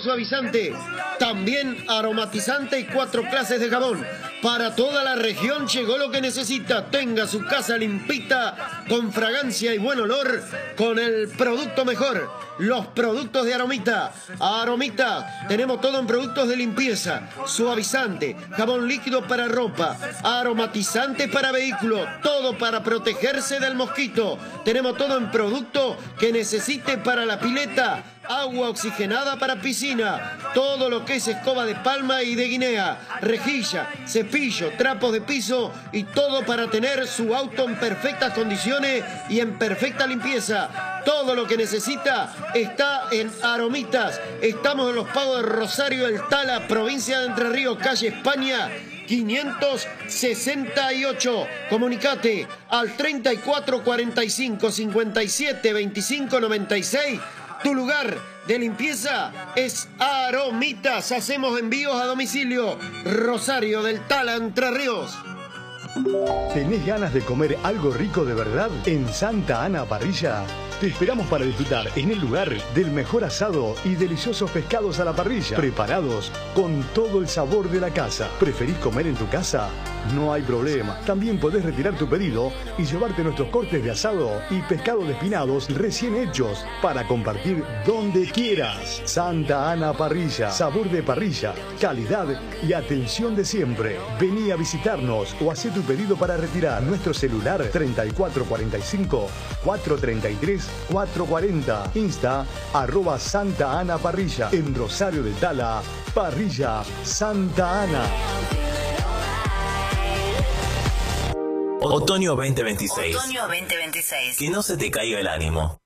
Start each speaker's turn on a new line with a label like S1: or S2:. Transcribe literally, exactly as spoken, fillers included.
S1: suavizante, también aromatizante y cuatro clases de jabón. Para toda la región llegó lo que necesita. Tenga su casa limpita, con fragancia y buen olor, con el producto mejor. Los productos de Aromita. Aromita, tenemos todo en productos de limpieza, suavizante, jabón líquido para ropa, aromatizante para vehículos, todo para protegerse del mosquito. Tenemos todo en producto que necesite para la pileta, agua oxigenada para piscina, todo lo que es escoba de palma y de guinea, rejilla, cepillo, trapos de piso y todo para tener su auto en perfectas condiciones y en perfecta limpieza. Todo lo que necesita está en Aromitas. Estamos en Los Pagos de Rosario, El Tala, provincia de Entre Ríos, calle España, quinientos sesenta y ocho. Comunicate al treinta y cuatro cuarenta y cinco cincuenta y siete veinticinco noventa y seis. Tu lugar de limpieza es Aromitas. Hacemos envíos a domicilio. Rosario, del Tala, Entre Ríos.
S2: ¿Tenés ganas de comer algo rico de verdad? En Santa Ana Parrilla te esperamos para disfrutar en el lugar del mejor asado y deliciosos pescados a la parrilla, preparados con todo el sabor de la casa. ¿Preferís comer en tu casa? No hay problema. También podés retirar tu pedido y llevarte nuestros cortes de asado y pescado de espinados recién hechos para compartir donde quieras. Santa Ana Parrilla, sabor de parrilla, calidad y atención de siempre. Vení a visitarnos o hacé tu pedido para retirar. Nuestro celular treinta y cuatro cuarenta y cinco cuatrocientos treinta y tres cuatrocientos cuarenta. Insta arroba Santa Ana Parrilla. En Rosario del Tala, Parrilla Santa Ana.
S3: Otoño veinte veintiséis.
S4: Otoño veinte veintiséis.
S3: Que no se te caiga el ánimo.